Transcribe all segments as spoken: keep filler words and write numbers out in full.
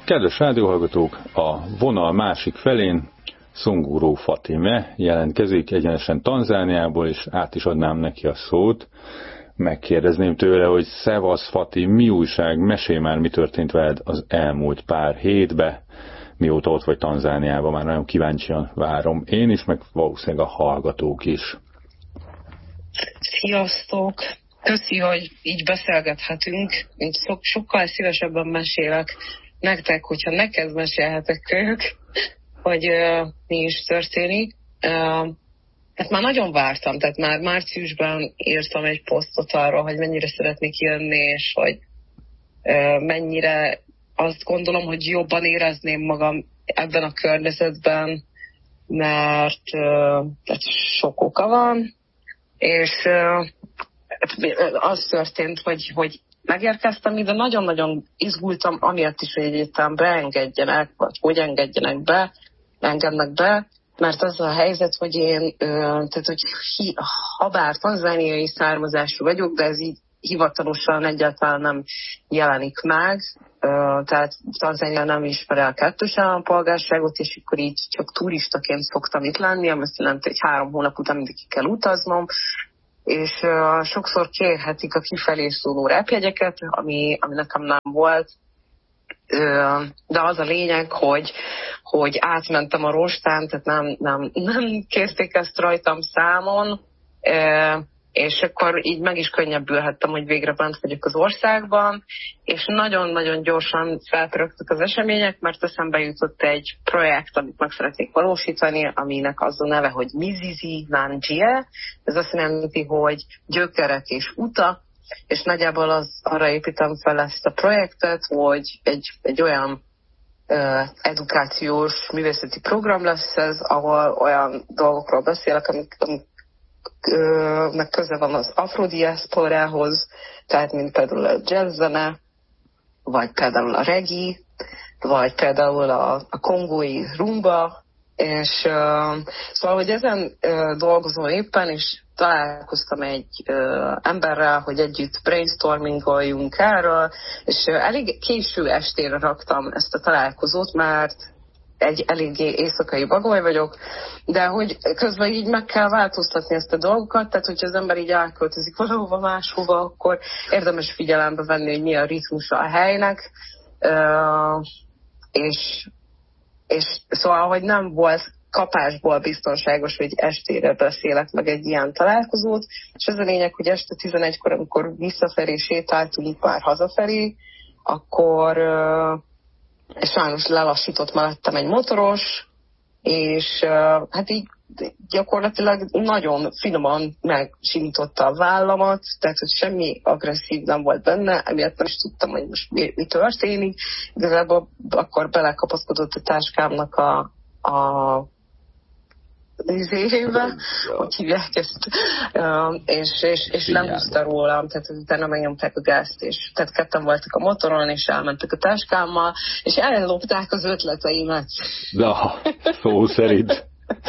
Kedves rádióhallgatók, a vonal másik felén Szunguró Fatime jelentkezik egyenesen Tanzániából, és át is adnám neki a szót. Megkérdezném tőle, hogy szevasz Fati, mi újság, mesélj már, mi történt veled az elmúlt pár hétbe, mióta ott vagy Tanzániában, már nagyon kíváncsian várom én is, meg valószínűleg a hallgatók is. Sziasztok! Köszi, hogy így beszélgethetünk. Én so- sokkal szívesebben mesélek nektek, hogyha neked mesélhetek ők, hogy uh, mi is történik. Uh, hát már nagyon vártam, tehát már márciusban írtam egy posztot arról, hogy mennyire szeretnék jönni, és hogy uh, mennyire azt gondolom, hogy jobban érezném magam ebben a környezetben, mert uh, tehát sok oka van, és uh, az történt, hogy, hogy megérkeztem ide, nagyon-nagyon izgultam, amiatt is, hogy egyáltalán beengedjenek, vagy hogy engedjenek be, engednek be, mert az a helyzet, hogy én, tehát, hogy hi, habár tanzániai származású vagyok, de ez így hivatalosan egyáltalán nem jelenik meg, tehát Tanzánia nem ismer el kettős állampolgárságot, és akkor így csak turistaként szoktam itt lenni, ami azt jelenti, hogy három hónap után mindig ki kell utaznom, és uh, sokszor kérhetik a kifelé szóló repjegyeket, ami, ami nekem nem volt, uh, de az a lényeg, hogy, hogy átmentem a rostán, tehát nem, nem, nem kérték ezt rajtam számon, uh, és akkor így meg is könnyebbülhettem, hogy végre bent vagyok az országban, és nagyon-nagyon gyorsan felpörögtek az események, mert eszembe jutott egy projekt, amit meg szeretnék valósítani, aminek az a neve, hogy Mizizi Nanjie. Ez azt jelenti, hogy gyökerek és uta, és nagyjából az, arra építem fel ezt a projektet, hogy egy, egy olyan uh, edukációs művészeti program lesz ez, ahol olyan dolgokról beszélek, amik, amik meg köze van az afrodiaszporához, tehát mint például a jazzzene, vagy például a reggae, vagy például a, a kongói rumba, és uh, szóval, hogy ezen uh, dolgozom éppen, és találkoztam egy uh, emberrel, hogy együtt brainstormingoljunk erről, és uh, elég késő estére raktam ezt a találkozót, mert egy eléggé éjszakai bagoly vagyok, de hogy közben így meg kell változtatni ezt a dolgokat, tehát hogyha az ember így elköltözik valahova máshova, akkor érdemes figyelembe venni, hogy mi a ritmusa a helynek, uh, és, és szóval, hogy nem volt kapásból biztonságos, hogy estére beszélek meg egy ilyen találkozót, és ez a lényeg, hogy este tizenegykor, amikor visszafelé sétáltunk már hazafelé, akkor uh, és sajnos lelassított mellettem egy motoros, és uh, hát így gyakorlatilag nagyon finoman megsimította a vállamat, tehát hogy semmi agresszív nem volt benne, emiatt nem is tudtam, hogy most mi, mi történik. Igazából akkor belekapaszkodott a táskámnak a, a nézésébe, hogy hívják ezt, uh, és, és, és nem húzta rólam, tehát utána megnyomták a gázt, és tehát ketten voltak a motoron, és elmentek a táskámmal, és ellopták az ötleteimet. Na, szó szerint.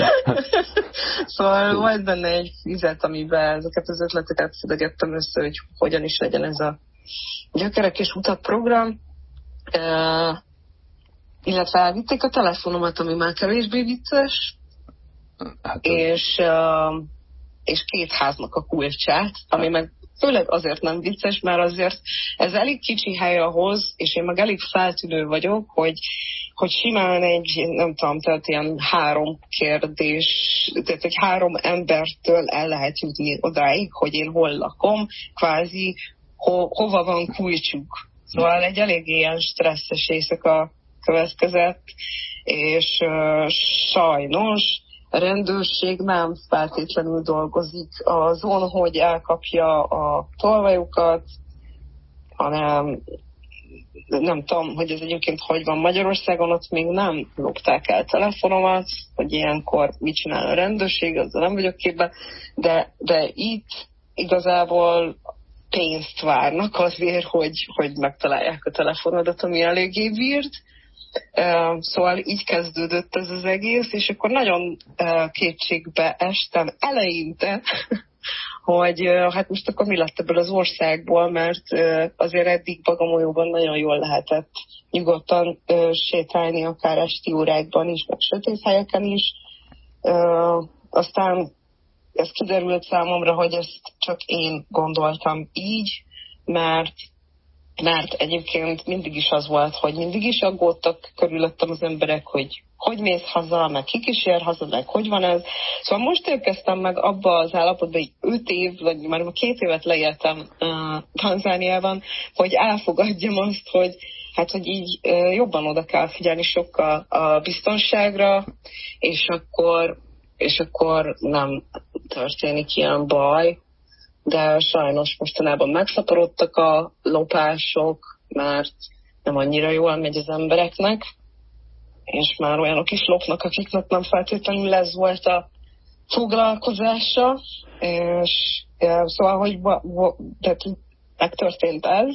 Szóval volt benne egy füzet, amiben ezeket az ötleteket szedegettem össze, hogy hogyan is legyen ez a gyökerek és utak program. Uh, illetve elvitték a telefonomat, ami már kevésbé vicces, hát, és, uh, és két háznak a kulcsát, ami meg főleg azért nem vicces, mert azért ez elég kicsi hely ahhoz, és én meg elég feltűnő vagyok, hogy, hogy simán egy, nem tudom, tehát ilyen három kérdés, tehát egy három embertől el lehet jutni odáig, hogy én hol lakom, kvázi ho, hova van kulcsuk. Szóval egy elég ilyen stresszes éjszaka következett, és uh, sajnos a rendőrség nem feltétlenül dolgozik azon, hogy elkapja a tolvajokat, hanem nem tudom, hogy ez egyébként hogy van Magyarországon, ott még nem lopták el telefonomat, hogy ilyenkor mit csinál a rendőrség, azzal nem vagyok képben, de, de itt igazából pénzt várnak azért, hogy, hogy megtalálják a telefonodat, ami eléggé vírt. Uh, szóval így kezdődött ez az egész, és akkor nagyon uh, kétségbe estem eleinte, hogy hát most akkor mi lett ebből az országból, mert azért eddig Bagamolyóban nagyon jól lehetett nyugodtan sétálni, akár esti órákban is, meg sötét helyeken is. Aztán ez kiderült számomra, hogy ezt csak én gondoltam így, mert mert egyébként mindig is az volt, hogy mindig is aggódtak körülöttem az emberek, hogy hogy mész haza, meg ki kísér haza, meg hogy van ez. Szóval most érkeztem meg abba az állapotba, hogy öt év, vagy már két évet leéltem uh, Tanzániában, hogy elfogadjam azt, hogy hát, hogy így uh, jobban oda kell figyelni sokkal a biztonságra, és akkor, és akkor nem történik ilyen baj. De sajnos mostanában megszaporodtak a lopások, mert nem annyira jól megy az embereknek, és már olyanok is lopnak, akiknek nem feltétlenül ez volt a foglalkozása, és szóval, hogy tehát megtörtént ez,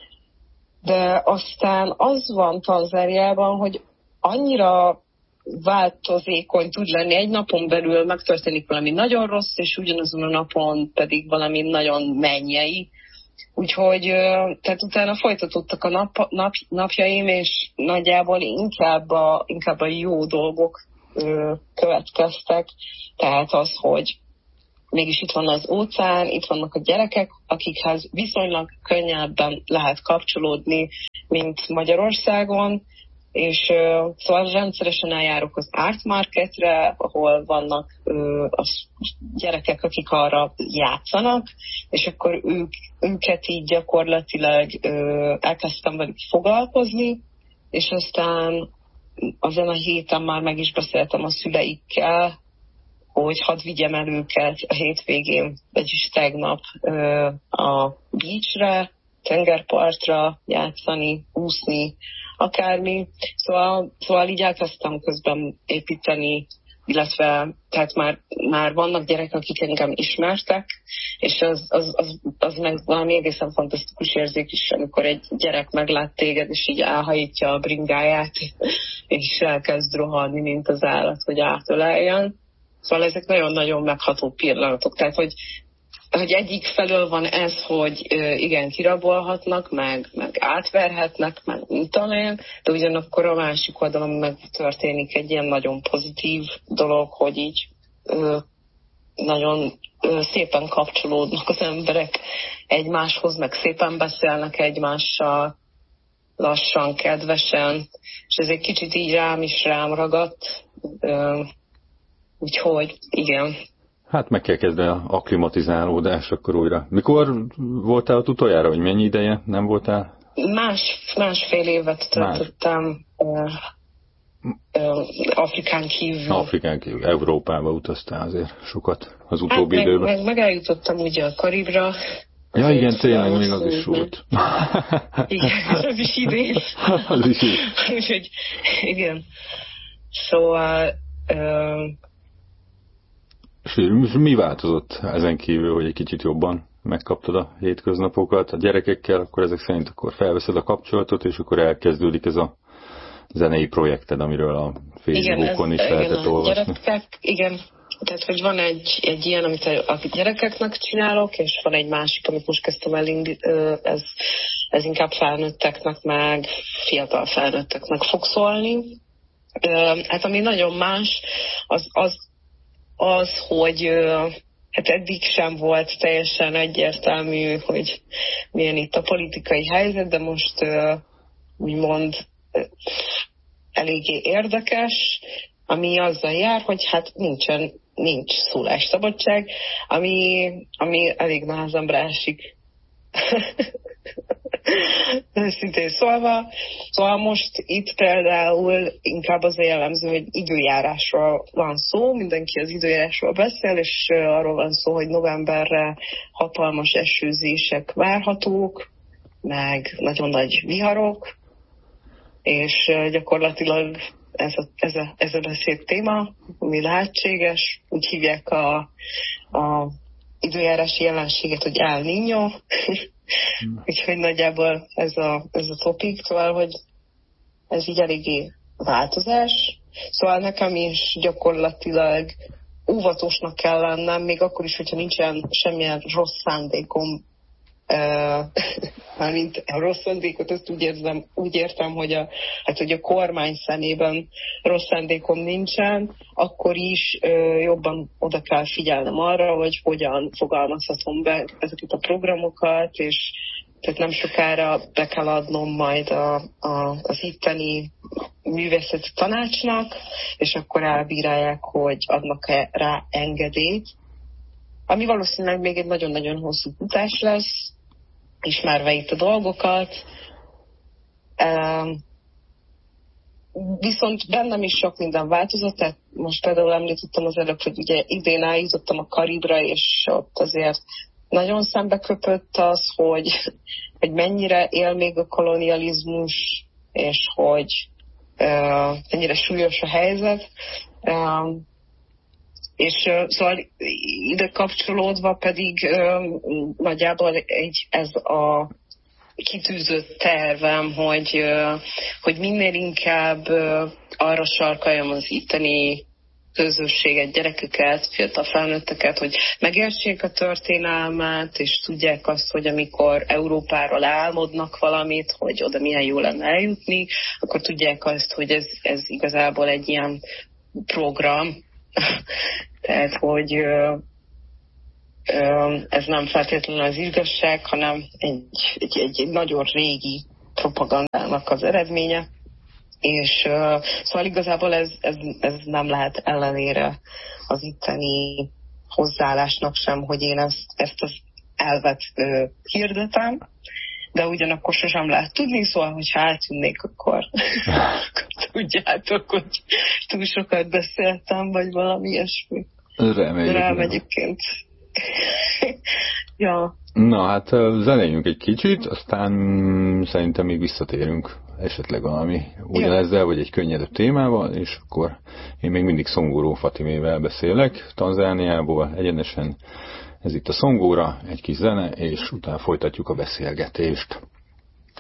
de aztán az van Tanzániában, hogy annyira változékony tud lenni, egy napon belül megtörténik valami nagyon rossz, és ugyanazon a napon pedig valami nagyon mennyei. Úgyhogy tehát utána folytatódtak a nap, nap, napjaim, és nagyjából inkább a, inkább a jó dolgok ö, következtek. Tehát az, hogy mégis itt van az óceán, itt vannak a gyerekek, akikhez viszonylag könnyebben lehet kapcsolódni, mint Magyarországon, és uh, szóval rendszeresen eljárok az Art Marketre, ahol vannak uh, a gyerekek, akik arra játszanak, és akkor ők, őket így gyakorlatilag uh, elkezdtem velük foglalkozni, és aztán azon a héten már meg is beszéltem a szüleikkel, hogy hadd vigyem el őket a hétvégén, vagyis tegnap uh, a beachre, tengerpartra játszani, úszni, akármi. Szóval, szóval így elkezdtem közben építeni, illetve tehát már, már vannak gyerekek, akik engem ismertek, és az, az, az, az meg valami egészen fantasztikus érzék is, amikor egy gyerek meglát téged, és így elhajítja a bringáját, és elkezd rohanni, mint az állat, hogy átöleljen. Szóval ezek nagyon-nagyon megható pillanatok. Tehát, hogy hogy egyik felől van ez, hogy igen, kirabolhatnak, meg, meg átverhetnek, meg mit tudom én, de ugyanakkor a másik oldalon meg történik egy ilyen nagyon pozitív dolog, hogy így ö, nagyon ö, szépen kapcsolódnak az emberek egymáshoz, meg szépen beszélnek egymással, lassan, kedvesen, és ez egy kicsit így rám is rám ragadt, ö, úgyhogy igen. Hát meg kell kezdeni a akklimatizálódás akkor újra. Mikor voltál ott utoljára, vagy mennyi ideje nem voltál? Más, másfél évet töltöttem Más. uh, uh, Afrikán kívül. Afrikán kívül, Európába utaztál azért sokat az utóbbi hát időben. Meg, meg, meg eljutottam ugye a Karibra. Ja igen, tényleg még az is volt. Igen, az is idén. az is így. Úgyhogy igen. Szóval... Uh, És mi változott ezen kívül, hogy egy kicsit jobban megkaptad a hétköznapokat a gyerekekkel, akkor ezek szerint akkor felveszed a kapcsolatot, és akkor elkezdődik ez a zenei projekted, amiről a Facebookon igen, ez, is lehetett igen, olvasni. Gyerekek, igen, tehát hogy van egy, egy ilyen, amit a gyerekeknek csinálok, és van egy másik, amit most kezdtem el, ez, ez inkább felnőtteknek, meg fiatal felnőtteknek fog szólni. Hát ami nagyon más, az, az az, hogy hát eddig sem volt teljesen egyértelmű, hogy milyen itt a politikai helyzet, de most úgymond eléggé érdekes, ami azzal jár, hogy hát nincsen, nincs szólásszabadság, ami, ami elég nehezemre esik. Szintén szólva. Szóval most itt például inkább az jellemző, hogy időjárásról van szó, mindenki az időjárásról beszél, és arról van szó, hogy novemberre hatalmas esőzések várhatók, meg nagyon nagy viharok, és gyakorlatilag ez a, ez a, ez a beszéd téma, ami lehetséges, úgy hívják a, a időjárási jelenséget, hogy El Niño. Hmm. Úgyhogy nagyjából ez a, ez a topik, szóval, hogy ez így eléggé változás. Szóval nekem is gyakorlatilag óvatosnak kell lennem, még akkor is, hogyha nincsen semmilyen rossz szándékom. Mármint a rossz szándékot, ezt úgy, érzem, úgy értem, hogy a, hát, hogy a kormány szemében rossz szándékom nincsen, akkor is ö, jobban oda kell figyelnem arra, hogy hogyan fogalmazhatom be ezeket a programokat, és tehát nem sokára be kell adnom majd a, a, az itteni művészeti tanácsnak, és akkor elbírálják, hogy adnak-e rá engedélyt. Ami valószínűleg még egy nagyon-nagyon hosszú futás lesz, ismerve itt a dolgokat. Viszont bennem is sok minden változott, tehát most például említettem az előbb, hogy ugye idén eljutottam a Karibra, és ott azért nagyon szembe köpött az, hogy, hogy mennyire él még a kolonializmus, és hogy uh, mennyire súlyos a helyzet. Uh, és uh, szóval ide kapcsolódva pedig uh, nagyjából egy, ez a kitűzött tervem, hogy, uh, hogy minél inkább uh, arra sarkaljam az itteni közösséget, gyerekeket, fiatal felnőtteket, hogy megértsék a történelmet, és tudják azt, hogy amikor Európáról álmodnak valamit, hogy oda milyen jó lenne eljutni, akkor tudják azt, hogy ez, ez igazából egy ilyen program. Tehát, hogy ö, ö, ez nem feltétlenül az igazság, hanem egy, egy, egy, egy nagyon régi propagandának az eredménye. És uh, szóval igazából ez, ez, ez nem lehet ellenére az itteni hozzáállásnak sem, hogy én ezt, ezt az elvet uh, hirdetem, de ugyanakkor sosem lehet tudni, szóval, hogyha eltűnnék, akkor, akkor tudjátok, hogy túl sokat beszéltem, vagy valami ilyesmi. Reméljük. Rám egyébként. Ja. Na hát zenéljünk egy kicsit, aztán szerintem még visszatérünk esetleg valami ugyanezzel, vagy egy könnyedebb témával, és akkor én még mindig Szongóró Fatimével beszélek, Tanzániából, egyenesen ez itt a Szongóra, egy kis zene, és utána folytatjuk a beszélgetést.